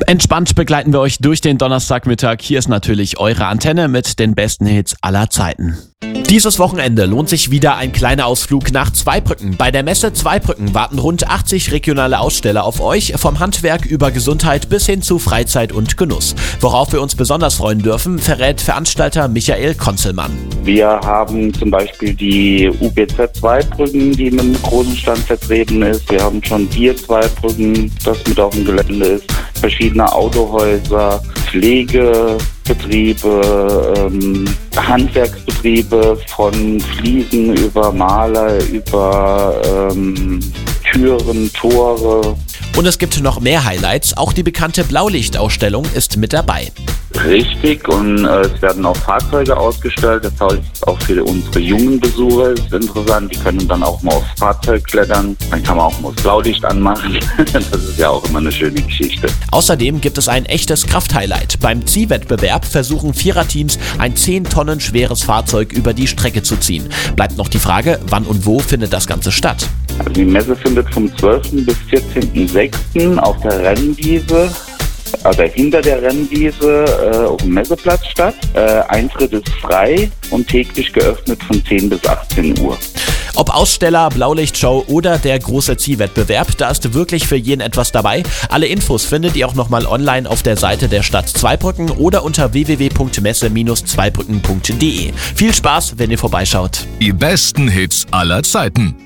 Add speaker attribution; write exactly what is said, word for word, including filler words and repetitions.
Speaker 1: Entspannt begleiten wir euch durch den Donnerstagmittag. Hier ist natürlich eure Antenne mit den besten Hits aller Zeiten. Dieses Wochenende lohnt sich wieder ein kleiner Ausflug nach Zweibrücken. Bei der Messe Zweibrücken warten rund achtzig regionale Aussteller auf euch, vom Handwerk über Gesundheit bis hin zu Freizeit und Genuss. Worauf wir uns besonders freuen dürfen, verrät Veranstalter Michael Konzelmann.
Speaker 2: Wir haben zum Beispiel die U B Z Zweibrücken, die mit einem großen Stand vertreten ist. Wir haben schon Bier Zweibrücken, das mit auf dem Gelände ist. Verschiedene Autohäuser, Pflegebetriebe, ähm, Handwerksbetriebe von Fliesen über Maler, über ähm, Türen, Tore.
Speaker 1: Und es gibt noch mehr Highlights. Auch die bekannte Blaulichtausstellung ist mit dabei.
Speaker 2: Richtig, und äh, es werden auch Fahrzeuge ausgestellt. Das heißt, auch für unsere jungen Besucher ist es interessant. Die können dann auch mal aufs Fahrzeug klettern. Dann kann man auch mal das Blaulicht anmachen. Das ist ja auch immer eine schöne Geschichte.
Speaker 1: Außerdem gibt es ein echtes Krafthighlight. Beim Ziehwettbewerb versuchen Viererteams, ein zehn Tonnen schweres Fahrzeug über die Strecke zu ziehen. Bleibt noch die Frage, wann und wo findet das Ganze statt?
Speaker 2: Also die Messe findet vom zwölften bis vierzehnten sechsten auf der Rennwiese, also hinter der Rennwiese äh, auf dem Messeplatz statt. Äh, Eintritt ist frei und täglich geöffnet von zehn bis achtzehn Uhr.
Speaker 1: Ob Aussteller, Blaulichtshow oder der große Ziehwettbewerb, da ist wirklich für jeden etwas dabei. Alle Infos findet ihr auch nochmal online auf der Seite der Stadt Zweibrücken oder unter w w w punkt messe Bindestrich zweibrücken punkt d e. Viel Spaß, wenn ihr vorbeischaut.
Speaker 3: Die besten Hits aller Zeiten.